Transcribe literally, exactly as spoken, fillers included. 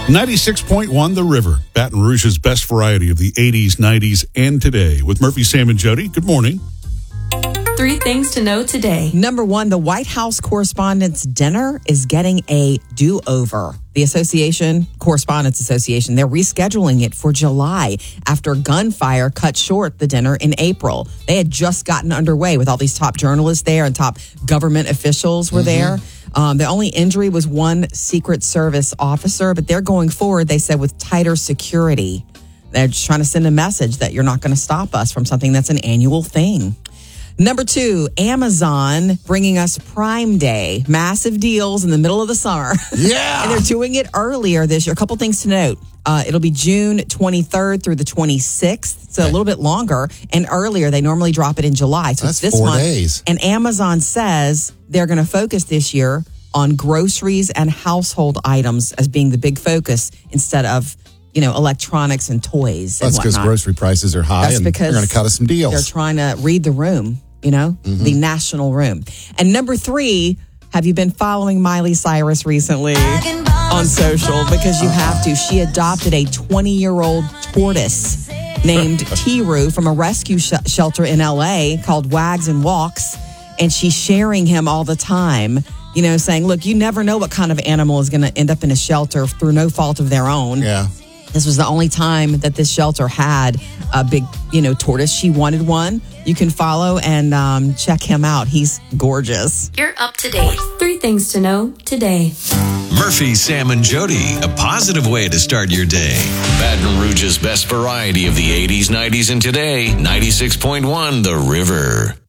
ninety-six point one The River, Baton Rouge's best variety of the eighties, nineties, and today. With Murphy, Sam, and Jody. Good morning. Three things to know today. Number one, the White House Correspondents' Dinner is getting a do-over. The Association, Correspondents Association, they're rescheduling it for July after gunfire cut short the dinner in April. They had just gotten underway with all these top journalists there and top government officials were mm-hmm. there. Um, the only injury was one Secret Service officer, but they're going forward, they said, with tighter security. They're just trying to send a message that you're not going to stop us from something that's an annual thing. Number two, Amazon bringing us Prime Day. Massive deals in the middle of the summer. Yeah. And they're doing it earlier this year. A couple things to note. Uh, it'll be June twenty-third through the twenty-sixth. So okay. a little bit longer. And earlier, they normally drop it in July. So That's it's this four month. days. And Amazon says they're going to focus this year on groceries and household items as being the big focus instead of, you know, electronics and toys. That's because grocery prices are high. That's and because they're going to cut us some deals. They're trying to read the room. You know, mm-hmm. the national room. And number three, have you been following Miley Cyrus recently on social? Because you have to. She adopted a twenty-year-old tortoise named Tiru from a rescue sh- shelter in L A called Wags and Walks. And she's sharing him all the time, you know, saying, look, you never know what kind of animal is going to end up in a shelter through no fault of their own. Yeah. This was the only time that this shelter had a big, you know, tortoise. She wanted one. You can follow and um, check him out. He's gorgeous. You're up to date. Three things to know today. Murphy, Sam, and Jody. A positive way to start your day. Baton Rouge's best variety of the eighties, nineties, and today. ninety-six point one The River.